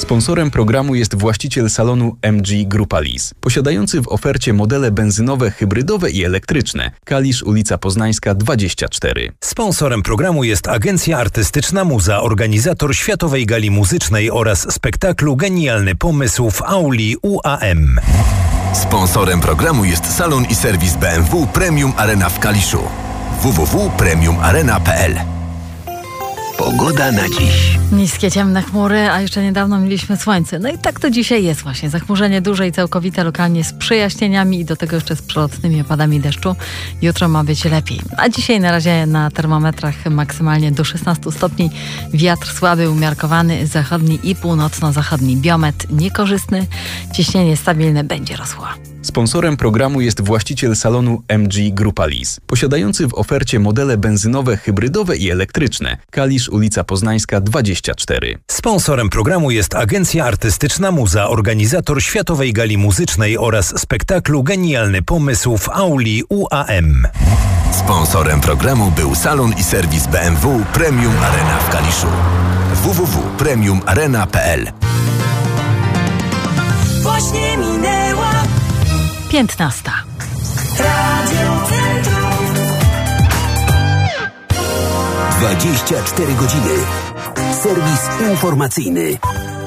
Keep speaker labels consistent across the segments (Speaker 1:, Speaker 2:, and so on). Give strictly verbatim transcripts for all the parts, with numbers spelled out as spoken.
Speaker 1: Sponsorem programu jest właściciel salonu M G Grupa Lease, posiadający w ofercie modele benzynowe, hybrydowe i elektryczne. Kalisz, ulica Poznańska dwadzieścia cztery.
Speaker 2: Sponsorem programu jest Agencja Artystyczna Muza, organizator Światowej Gali Muzycznej oraz spektaklu Genialny Pomysł w auli U A M.
Speaker 3: Sponsorem programu jest salon i serwis B M W Premium Arena w Kaliszu. w w w kropka premium arena kropka p l. Pogoda na dziś.
Speaker 4: Niskie, ciemne chmury, a jeszcze niedawno mieliśmy słońce. No i tak to dzisiaj jest właśnie. Zachmurzenie duże i całkowite, lokalnie z przejaśnieniami i do tego jeszcze z przelotnymi opadami deszczu. Jutro ma być lepiej. A dzisiaj na razie na termometrach maksymalnie do szesnastu stopni. Wiatr słaby, umiarkowany, zachodni i północno-zachodni. Biometr niekorzystny. Ciśnienie stabilne będzie rosło.
Speaker 1: Sponsorem programu jest właściciel salonu M G Grupa Lease, posiadający w ofercie modele benzynowe, hybrydowe i elektryczne. Kalisz, ulica Poznańska dwadzieścia cztery.
Speaker 2: Sponsorem programu jest Agencja Artystyczna Muza, organizator Światowej Gali Muzycznej oraz spektaklu Genialny Pomysł w auli U A M.
Speaker 3: Sponsorem programu był salon i serwis B M W Premium Arena w Kaliszu. w w w kropka premium arena kropka p l.
Speaker 5: Właśnie minęła
Speaker 4: piętnasta.
Speaker 5: Radio Centrum.
Speaker 6: dwadzieścia cztery godziny. Serwis informacyjny.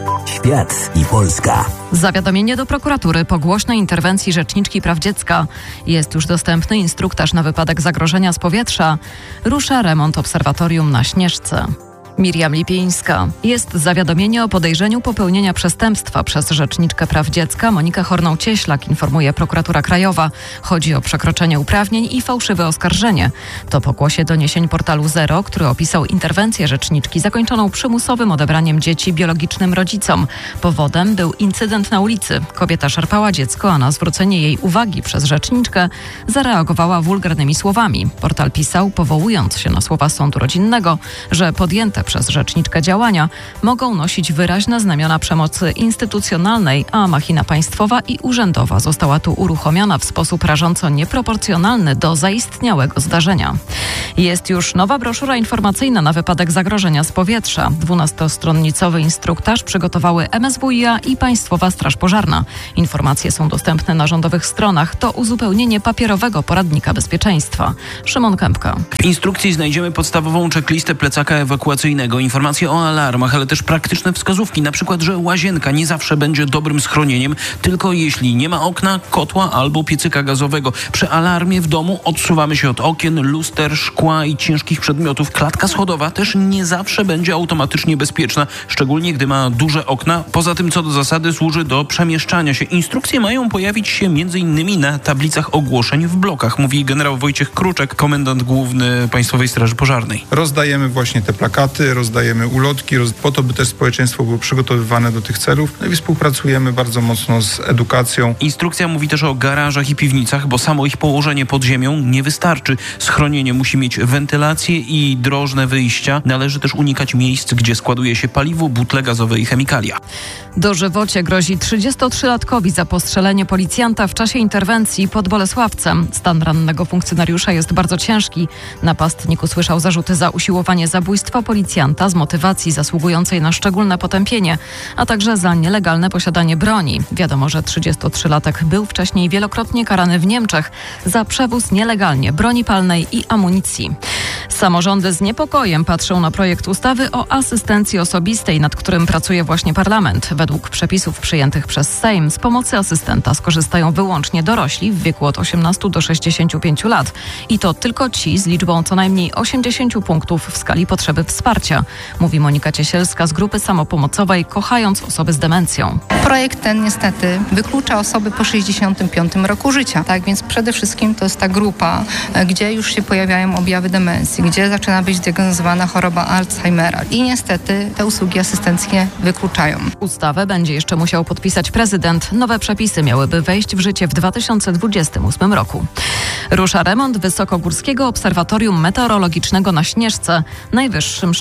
Speaker 6: Świat i Polska.
Speaker 7: Zawiadomienie do prokuratury po głośnej interwencji Rzeczniczki Praw Dziecka. Jest już dostępny instruktaż na wypadek zagrożenia z powietrza. Rusza remont obserwatorium na Śnieżce. Miriam Lipińska. Jest zawiadomienie o podejrzeniu popełnienia przestępstwa przez Rzeczniczkę Praw Dziecka Monikę Horną-Cieślak, informuje Prokuratura Krajowa. Chodzi o przekroczenie uprawnień i fałszywe oskarżenie. To po głosie doniesień portalu Zero, który opisał interwencję rzeczniczki zakończoną przymusowym odebraniem dzieci biologicznym rodzicom. Powodem był incydent na ulicy. Kobieta szarpała dziecko, a na zwrócenie jej uwagi przez rzeczniczkę zareagowała wulgarnymi słowami. Portal pisał, powołując się na słowa sądu rodzinnego, że podjęte przez rzeczniczkę działania mogą nosić wyraźne znamiona przemocy instytucjonalnej, a machina państwowa i urzędowa została tu uruchomiona w sposób rażąco nieproporcjonalny do zaistniałego zdarzenia. Jest już nowa broszura informacyjna na wypadek zagrożenia z powietrza. Dwunastostronnicowy instruktaż przygotowały M S W i A i Państwowa Straż Pożarna. Informacje są dostępne na rządowych stronach. To uzupełnienie papierowego poradnika bezpieczeństwa. Szymon Kępka.
Speaker 8: W instrukcji znajdziemy podstawową checklistę plecaka ewakuacyjnego, informacje o alarmach, ale też praktyczne wskazówki, na przykład, że łazienka nie zawsze będzie dobrym schronieniem, tylko jeśli nie ma okna, kotła albo piecyka gazowego. Przy alarmie w domu odsuwamy się od okien, luster, szkła i ciężkich przedmiotów. Klatka schodowa też nie zawsze będzie automatycznie bezpieczna, szczególnie gdy ma duże okna. Poza tym, co do zasady, służy do przemieszczania się. Instrukcje mają pojawić się m.in. na tablicach ogłoszeń w blokach, mówi generał Wojciech Kruczek, komendant główny Państwowej Straży Pożarnej.
Speaker 9: Rozdajemy właśnie te plakaty, rozdajemy ulotki, roz... po to, by też społeczeństwo było przygotowywane do tych celów. No i współpracujemy bardzo mocno z edukacją.
Speaker 8: Instrukcja mówi też o garażach i piwnicach, bo samo ich położenie pod ziemią nie wystarczy. Schronienie musi mieć wentylację i drożne wyjścia. Należy też unikać miejsc, gdzie składuje się paliwo, butle gazowe i chemikalia.
Speaker 7: Dożywocie grozi trzydziestotrzylatkowi za postrzelenie policjanta w czasie interwencji pod Bolesławcem. Stan rannego funkcjonariusza jest bardzo ciężki. Napastnik usłyszał zarzuty za usiłowanie zabójstwa policjanta z motywacji zasługującej na szczególne potępienie, a także za nielegalne posiadanie broni. Wiadomo, że trzydziestotrzylatek był wcześniej wielokrotnie karany w Niemczech za przewóz nielegalnie broni palnej i amunicji. Samorządy z niepokojem patrzą na projekt ustawy o asystencji osobistej, nad którym pracuje właśnie parlament. Według przepisów przyjętych przez Sejm z pomocy asystenta skorzystają wyłącznie dorośli w wieku od osiemnastu do sześćdziesięciu pięciu lat. I to tylko ci z liczbą co najmniej osiemdziesięciu punktów w skali potrzeby wsparcia, mówi Monika Ciesielska z grupy samopomocowej Kochając osoby z demencją.
Speaker 10: Projekt ten niestety wyklucza osoby po sześćdziesiątym piątym roku życia. Tak więc przede wszystkim to jest ta grupa, gdzie już się pojawiają objawy demencji, gdzie zaczyna być diagnozowana choroba Alzheimera i niestety te usługi asystenckie wykluczają.
Speaker 7: Ustawę będzie jeszcze musiał podpisać prezydent. Nowe przepisy miałyby wejść w życie w dwa tysiące dwudziestym ósmym roku. Rusza remont Wysokogórskiego Obserwatorium Meteorologicznego na Śnieżce. Najwyższym szczytem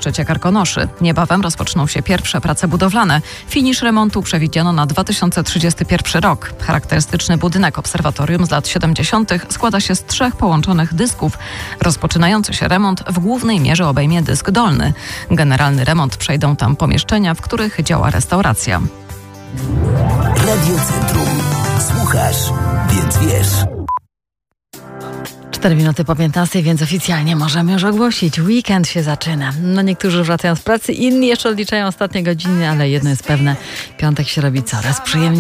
Speaker 7: szczycie Karkonoszy. Niebawem rozpoczną się pierwsze prace budowlane. Finisz remontu przewidziano na dwa tysiące trzydziesty pierwszy rok. Charakterystyczny budynek obserwatorium z lat siedemdziesiątych składa się z trzech połączonych dysków. Rozpoczynający się remont w głównej mierze obejmie dysk dolny. Generalny remont przejdą tam pomieszczenia, w których działa restauracja.
Speaker 6: Radio Centrum. Słuchasz, więc wiesz.
Speaker 4: Cztery minuty po piętnastej, więc oficjalnie możemy już ogłosić. Weekend się zaczyna. No niektórzy wracają z pracy, inni jeszcze odliczają ostatnie godziny, ale jedno jest pewne. Piątek się robi coraz przyjemniej.